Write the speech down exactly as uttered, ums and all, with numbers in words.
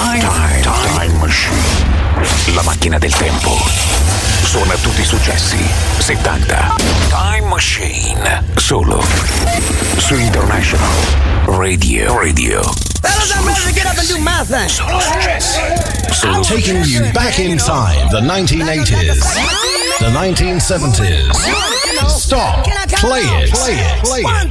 Time, time, time Machine. La macchina del tempo. Suona tutti i successi settanta. Time Machine. Solo su International Radio. Radio. Fellas, I'm ready to get up and do my thing. Solo successi. Solo Taking you back in time, the nineteen eighties, the nineteen seventies. Stop. Play it. Play it. Play it.